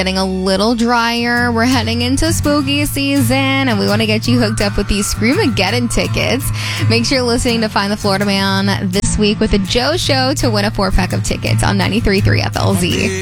getting a little drier. We're heading into spooky season, and we want to get you hooked up with these Screamageddon tickets. Make sure you're listening to Find the Florida Man this week with the Joe Show to win a 4-pack of tickets on 93.3 FLZ.